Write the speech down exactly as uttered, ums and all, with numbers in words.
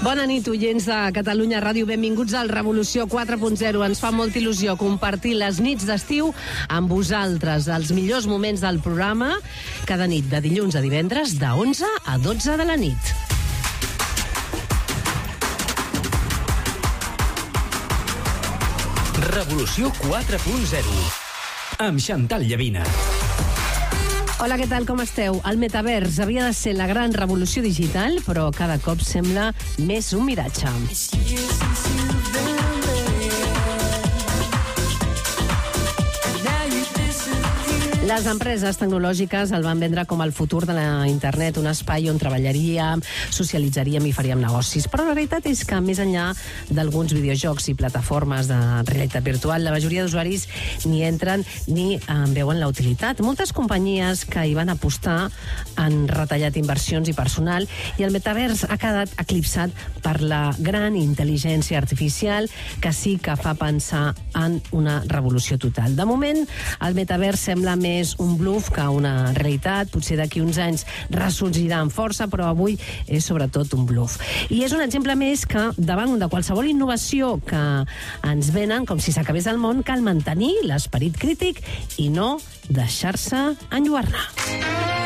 Bona nit, oients de Catalunya Ràdio. Benvinguts al Revolució quatre punt zero. Ens fa molta il·lusió compartir les nits d'estiu amb vosaltres, els millors moments del programa, cada nit de dilluns a divendres, de onze a dotze de la nit. Revolució quatre punt zero amb Chantal Llavina. Hola, què tal, com esteu? El metavers havia de ser la gran revolució digital, però cada cop sembla més un miratge. Les empreses tecnològiques el van vendre com el futur de la internet, un espai on treballaríem, socialitzaríem i faríem negocis. Però la realitat és que, més enllà d'alguns videojocs i plataformes de realitat virtual, la majoria d'usuaris ni entren ni en veuen la utilitat. Moltes companyies que hi van apostar han retallat inversions i personal, i el metavers ha quedat eclipsat per la gran intel·ligència artificial, que sí que fa pensar en una revolució total. De moment, el metavers sembla més un bluff que una realitat. Potser d'aquí uns anys ressorgirà amb força, però avui és sobretot un bluff. I és un exemple més que davant de qualsevol innovació que ens venen, com si s'acabés el món, cal mantenir l'esperit crític i no deixar-se enlluernar.